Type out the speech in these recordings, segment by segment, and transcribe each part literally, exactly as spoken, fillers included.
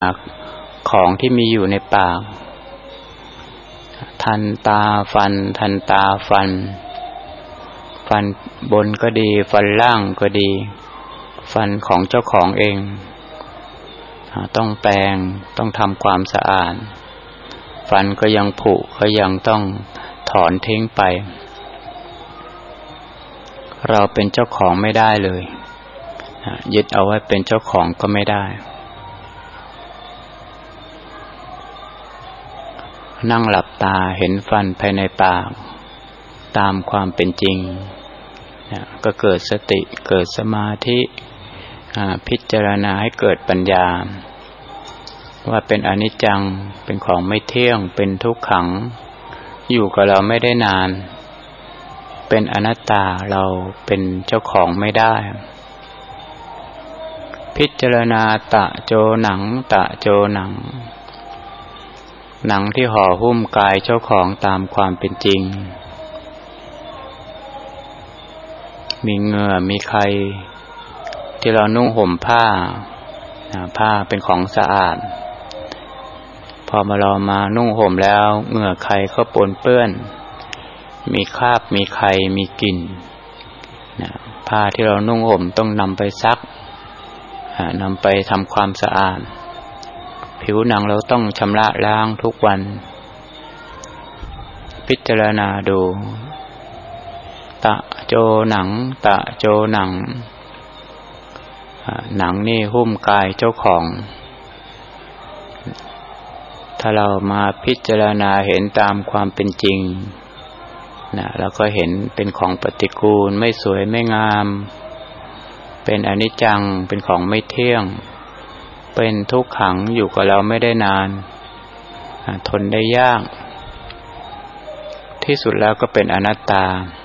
ของที่มีอยู่ในปากทันตาฟันทันตาฟันฟันบนก็ดีฟันล่างก็ดีฟันของเจ้าของเองต้องแปรงต้องทำความสะอาดฟันก็ยังผุก็ยังต้องถอนทิ้งไปเราเป็นเจ้าของไม่ได้เลยยึดเอาไว้เป็นเจ้าของก็ไม่ได้นั่งหลับตาเห็นฟันภายในปากตามความเป็นจริงก็เกิดสติเกิดสมาธิพิจารณาให้เกิดปัญญาว่าเป็นอนิจจังเป็นของไม่เที่ยงเป็นทุกขังอยู่กับเราไม่ได้นานเป็นอนัตตาเราเป็นเจ้าของไม่ได้พิจารณาตะโจหนังตะโจหนังหนังที่ห่อหุ้มกายเจ้าของตามความเป็นจริงมีเหงื่อมีไขที่เรานุ่งห่มผ้าผ้าเป็นของสะอาดพอมาเรามานุ่งห่มแล้วเหงื่อไขก็ปนเปื้อนมีคราบมีไขมีกลิ่นผ้าที่เรานุ่งห่มต้องนำไปซักนำไปทำความสะอาดผิวหนังเราต้องชำระล้างทุกวันพิจารณาดูตะโจหนังตะโจหนังหนังนี่หุ้มกายเจ้าของถ้าเรามาพิจารณาเห็นตามความเป็นจริงนะเราก็เห็นเป็นของปฏิกูลไม่สวยไม่งามเป็นอนิจจังเป็นของไม่เที่ยงเป็นทุกขังอยู่กับเราไม่ได้นานทนได้ยากที่สุดแล้วก็เป็นอนัตตา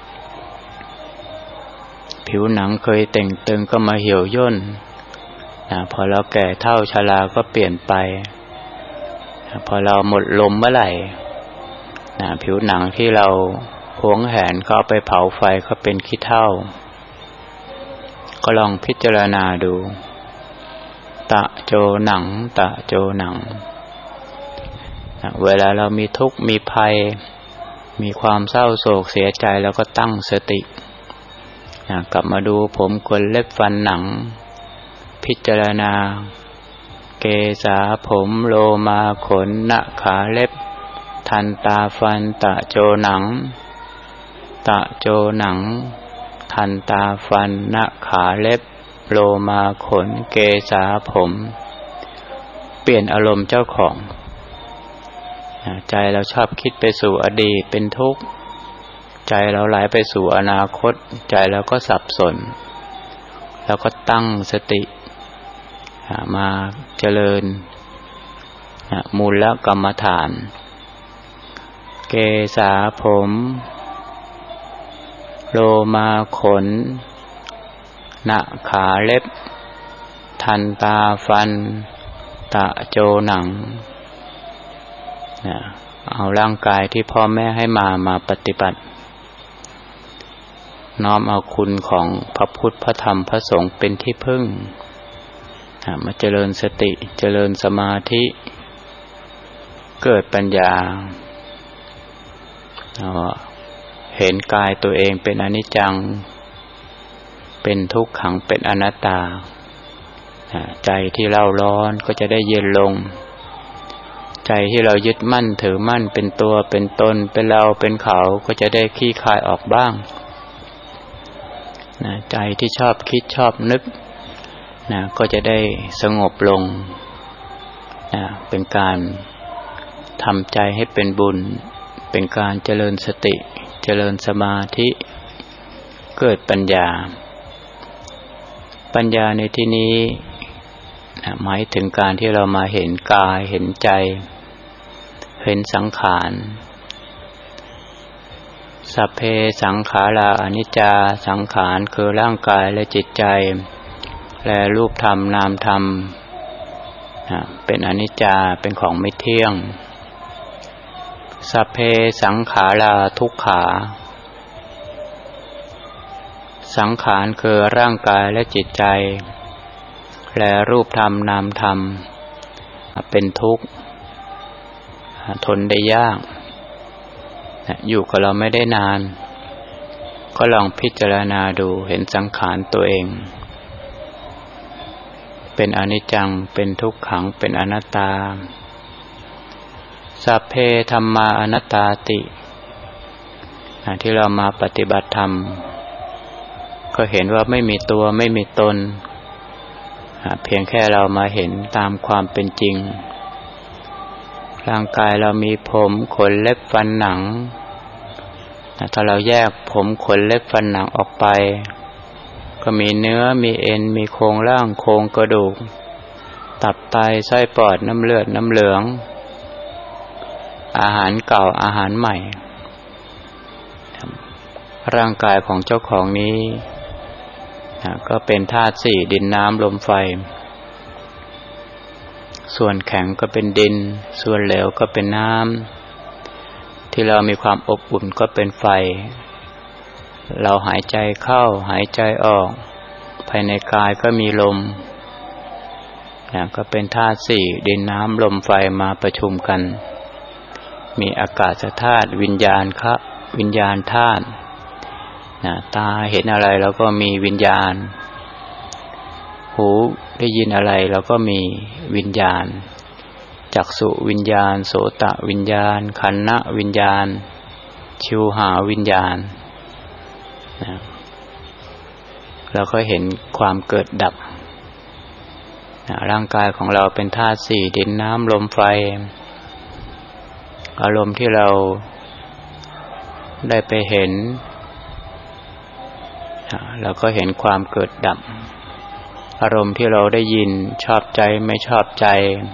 ผิวหนังเคยเต่งตึงก็มาเหี่ยวย่นนะพอเราแก่เฒ่าชราก็เปลี่ยนไปนะพอเราหมดลมเมื่อไหร่นะผิวหนังที่เราหวงแหนก็เอาไปเผาไฟก็เป็นขี้เถ้าก็ลองพิจารณาดูตะโจหนังตะโจหนังนะเวลาเรามีทุกข์มีภัยมีความเศร้าโศกเสียใจแล้วก็ตั้งสตินะกลับมาดูผมขนเล็บฟันหนังพิจารณาเกศาผมโลมาขนหน้าขาเล็บทันตาฟันตะโจหนังตะโจหนังทันตาฟันหน้าขาเล็บโลมาขนเกศาผมเปลี่ยนอารมณ์เจ้าของใจเราชอบคิดไปสู่อดีตเป็นทุกข์ใจเราไหลไปสู่อนาคตใจเราก็สับสนแล้วก็ตั้งสติมาเจริญมูลกรรมฐานเกศาผมโลมาขนหน้าขาเล็บทันตาฟันตะโจหนังเอาร่างกายที่พ่อแม่ให้มามาปฏิบัติน้อมเอาคุณของพระพุทธพระธรรมพระสงฆ์เป็นที่พึ่งมาเจริญสติเจริญสมาธิเกิดปัญญาเห็นกายตัวเองเป็นอนิจจังเป็นทุกขังเป็นอนัตตาใจที่เร่าร้อนก็จะได้เย็นลงใจที่เรายึดมั่นถือมั่นเป็นตัวเป็นตนเป็นเราเป็นเขาก็จะได้คลี่คลายออกบ้างใจที่ชอบคิดชอบนึกนะก็จะได้สงบลงนะเป็นการทำใจให้เป็นบุญเป็นการเจริญสติเจริญสมาธิเกิดปัญญาปัญญาในที่นี้นะหมายถึงการที่เรามาเห็นกายเห็นใจเห็นสังขารสัพเพสังขาราอนิจจาสังขารคือร่างกายและจิตใจและรูปธรรมนามธรรมเป็นอนิจจาเป็นของไม่เที่ยงสัพเพสังขาราทุกขาสังขารคือร่างกายและจิตใจและรูปธรรมนามธรรมเป็นทุกข์ทนได้ยากอยู่กับเราไม่ได้นานก็ลองพิจารณาดูเห็นสังขารตัวเองเป็นอนิจจังเป็นทุกขังเป็นอนัตตาสัพเพธัมมาอนัตตาติที่เรามาปฏิบัติธรรมก็เห็นว่าไม่มีตัวไม่มีตนเพียงแค่เรามาเห็นตามความเป็นจริงร่างกายเรามีผมขนเล็บฟันหนังถ้าเราแยกผมขนเล็บฟันหนังออกไปก็มีเนื้อมีเอ็นมีโครงร่างโครงกระดูกตับไตไส้ปอดน้ำเลือดน้ำเหลืองอาหารเก่าอาหารใหม่ร่างกายของเจ้าของนี้ก็เป็นธาตุสี่ดินน้ำลมไฟส่วนแข็งก็เป็นดินส่วนเหลวก็เป็นน้ำที่เรามีความอบอุ่นก็เป็นไฟเราหายใจเข้าหายใจออกภายในกายก็มีลมก็เป็นธาตุสี่ดินน้ำลมไฟมาประชุมกันมีอากาศธาตุวิญญาณคะวิญญาณธาตุตาเห็นอะไรแล้วก็มีวิญญาณหูได้ยินอะไรแล้วก็มีวิญญาณจักษุวิญญาณโสตวิญญาณขันธ์วิญญาณชิวหาวิญญาณแล้วก็เห็นความเกิดดับร่างกายของเราเป็นธาตุสี่ดินน้ำลมไฟอารมณ์ที่เราได้ไปเห็นเราก็เห็นความเกิดดับอารมณ์ที่เราได้ยินชอบใจไม่ชอบใจ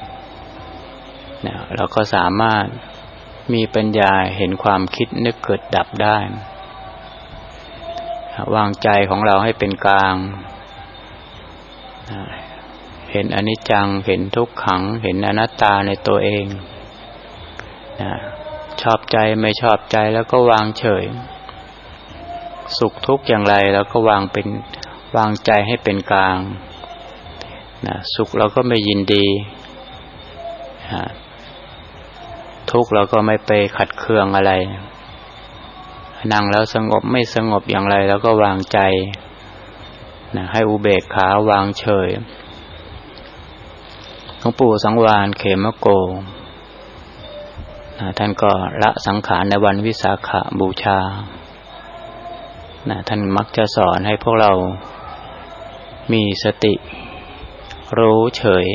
เราก็สามารถมีปัญญาเห็นความคิดนึกเกิดดับได้วางใจของเราให้เป็นกลางเห็นอนิจจังเห็นทุกขังเห็นอนัตตาในตัวเองชอบใจไม่ชอบใจแล้วก็วางเฉยสุขทุกข์อย่างไรแล้วก็วางเป็นวางใจให้เป็นกลางนะสุขเราก็ไม่ยินดีทุกข์เราก็ไม่ไปขัดเคืองอะไรนั่งแล้วสงบไม่สงบอย่างไรแล้วก็วางใจนะให้อุเบกขาวางเฉยหลวงปู่สังวาลเขมโกนะท่านก็ละสังขารในวันวิสาขบูชานะท่านมักจะสอนให้พวกเรามีสติรู้เฉย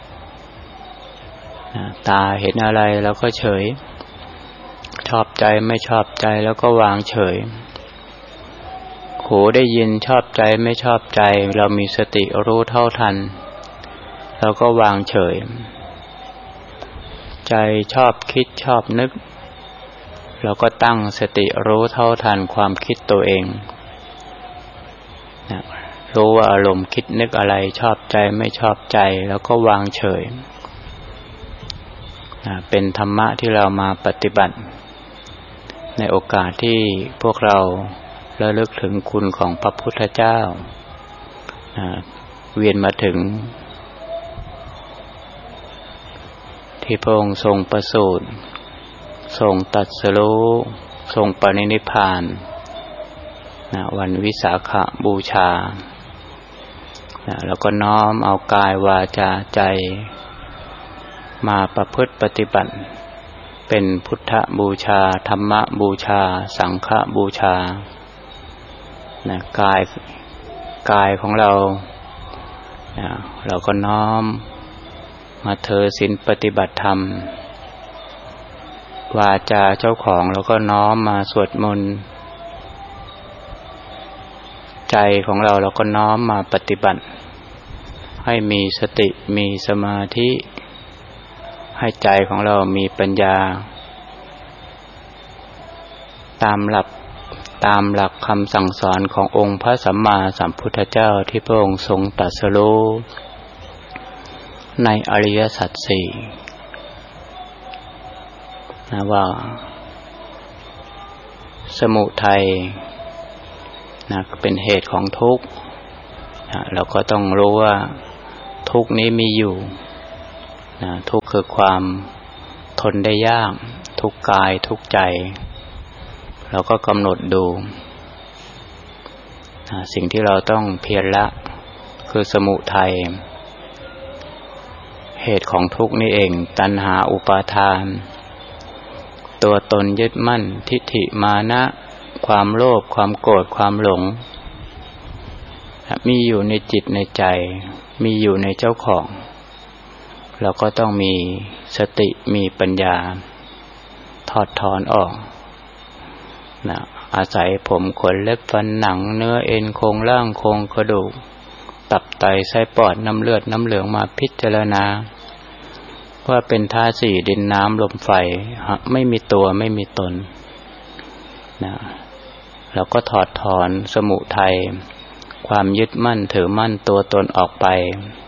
นะตาเห็นอะไรแล้วก็เฉยชอบใจไม่ชอบใจแล้วก็วางเฉยหูได้ยินชอบใจไม่ชอบใจเรามีสติรู้เท่าทันแล้วก็วางเฉยใจชอบคิดชอบนึกเราก็ตั้งสติรู้เท่าทันความคิดตัวเองนะรู้ว่าอารมณ์คิดนึกอะไรชอบใจไม่ชอบใจแล้วก็วางเฉยนะเป็นธรรมะที่เรามาปฏิบัติในโอกาสที่พวกเราระลึกถึงคุณของพระพุทธเจ้านะเวียนมาถึงที่พระองค์ทรงประสูติทรงตรัสรู้ทรงปรินิพพานนะวันวิสาขบูชานะแล้วก็น้อมเอากายวาจาใจมาประพฤติปฏิบัติเป็นพุทธบูชาธรรมบูชาสังฆบูชานะกายกายของเรานะเราก็น้อมมาเธอศีลปฏิบัติธรรมวาจาเจ้าของเราก็น้อมมาสวดมนต์ใจของเราเราก็น้อมมาปฏิบัติให้มีสติมีสมาธิให้ใจของเรามีปัญญาตามหลักตามหลักคำสั่งสอนขององค์พระสัมมาสัมพุทธเจ้าที่พระองค์ทรงตรัสรู้ในอริยสัจสี่นะว่าสมุทัยนะเป็นเหตุของทุกข์นะเราก็ต้องรู้ว่าทุกข์นี้มีอยู่นะทุกข์คือความทนได้ยากทุกข์กายทุกข์ใจเราก็กำหนดดูนะสิ่งที่เราต้องเพียรละคือสมุทัยเหตุของทุกข์นี่เองตัณหาอุปาทานตัวตนยึดมั่นทิฏฐิมานะความโลภความโกรธความหลงมีอยู่ในจิตในใจมีอยู่ในเจ้าของเราก็ต้องมีสติมีปัญญาถอดถอนออกนะอาศัยผมขนเล็บฟันหนังเนื้อเอ็นโครงร่างโครงกระดูกตับไตไส้ปอดน้ำเลือดน้ำเหลืองมาพิจารณาว่าเป็นธาตุสี่ดินน้ำลมไฟไม่มีตัวไม่มีตนนะเราก็ถอดถอนสมุทัยความยึดมั่นถือมั่นตัวตนออกไป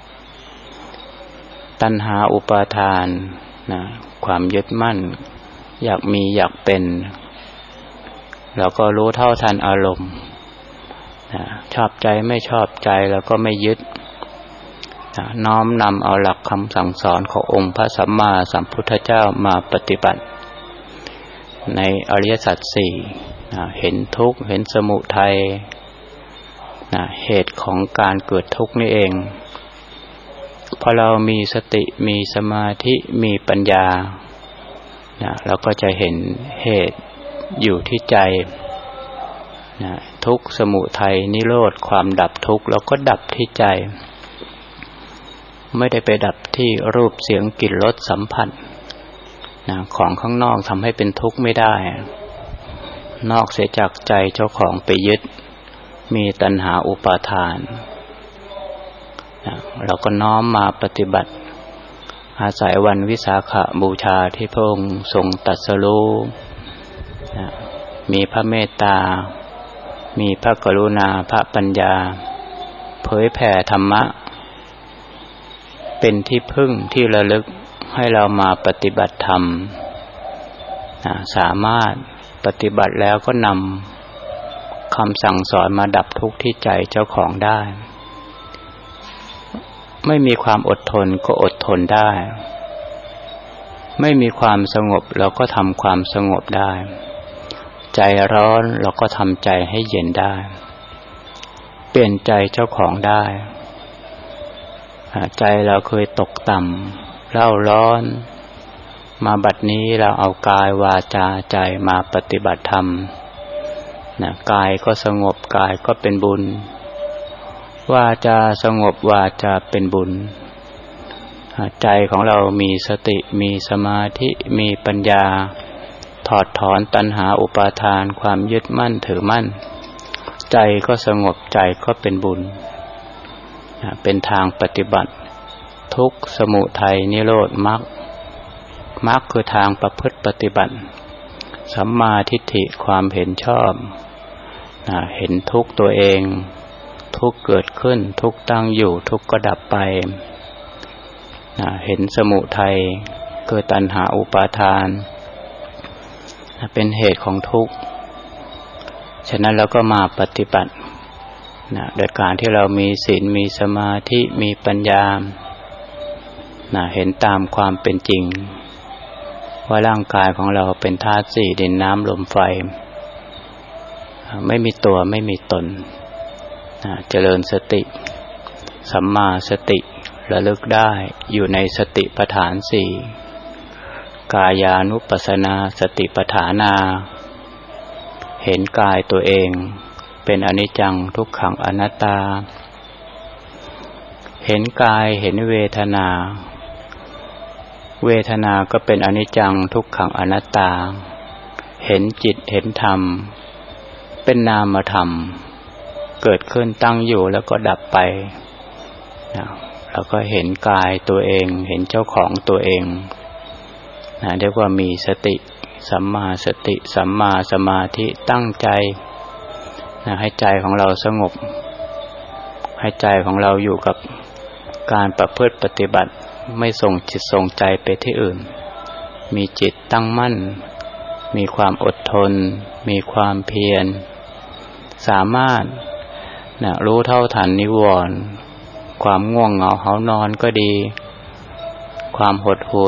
ตัณหาอุปาทานนะความยึดมั่นอยากมีอยากเป็นเราก็รู้เท่าทันอารมณ์นะชอบใจไม่ชอบใจเราก็ไม่ยึดนะน้อมนำเอาหลักคำสั่งสอนขององค์พระสัมมาสัมพุทธเจ้ามาปฏิบัติในอริยสัจสี่นะเห็นทุกข์เห็นสมุทัยนะเหตุของการเกิดทุกข์นี่เองพอเรามีสติมีสมาธิมีปัญญานะเราก็จะเห็นเหตุอยู่ที่ใจนะทุกข์สมุทัยนิโรธความดับทุกข์แล้วก็ดับที่ใจไม่ได้ไปดับที่รูปเสียงกลิ่นรสสัมผัสนะของข้างนอกทำให้เป็นทุกข์ไม่ได้นอกเสียจากใจเจ้าของไปยึดมีตัณหาอุปาทานนะเราก็น้อมมาปฏิบัติอาศัยวันวิสาขบูชาที่พระองค์ทรงตรัสรู้นะมีพระเมตตามีพระกรุณาพระปัญญาเผยแผ่ธรรมะเป็นที่พึ่งที่ระลึกให้เรามาปฏิบัติธรรมนะสามารถปฏิบัติแล้วก็นำคำสั่งสอนมาดับทุกข์ที่ใจเจ้าของได้ไม่มีความอดทนก็อดทนได้ไม่มีความสงบเราก็ทำความสงบได้ใจร้อนเราก็ทำใจให้เย็นได้เปลี่ยนใจเจ้าของได้ใจเราเคยตกต่ำเร่าร้อนมาบัดนี้เราเอากายวาจาใจมาปฏิบัติธรรมนะกายก็สงบกายก็เป็นบุญวาจาสงบวาจาเป็นบุญใจของเรามีสติมีสมาธิมีปัญญาถอดถอนตัณหาอุปาทานความยึดมั่นถือมั่นใจก็สงบใจก็เป็นบุญเป็นทางปฏิบัติทุกข์สมุทัยนิโรธมรรคมรรคคือทางประพฤติปฏิบัติสัมมาทิฏฐิความเห็นชอบเห็นทุกข์ตัวเองทุกข์เกิดขึ้นทุกข์ตั้งอยู่ทุกข์ก็ดับไปเห็นสมุทัยเกิดตัณหาอุปาทานเป็นเหตุของทุกข์ฉะนั้นเราก็มาปฏิบัตินะโดยการที่เรามีศีลมีสมาธิมีปัญญานะเห็นตามความเป็นจริงว่าร่างกายของเราเป็นธาตุสี่ดินน้ำลมไฟไม่มีตัวไม่มีตนนะเจริญสติสัมมาสติระลึกได้อยู่ในสติปัฏฐานสี่กายานุปัสสนาสติปัฏฐานาเห็นกายตัวเองเป็นอนิจจังทุกขังอนัตตาเห็นกายเห็นเวทนาเวทนาก็เป็นอนิจจังทุกขังอนัตตาเห็นจิตเห็นธรรมเป็นนามธรรมเกิดขึ้นตั้งอยู่แล้วก็ดับไปแล้วก็เห็นกายตัวเองเห็นเจ้าของตัวเองนะเรียกว่ามีสติสัมมาสติสัมมาสมาธิตั้งใจนะให้ใจของเราสงบให้ใจของเราอยู่กับการประพฤติปฏิบัติไม่ส่งจิตส่งใจไปที่อื่นมีจิตตั้งมั่นมีความอดทนมีความเพียรสามารถนะรู้เท่าทันนิวรณ์ความง่วงเหงาหานอนก็ดีความหดหู่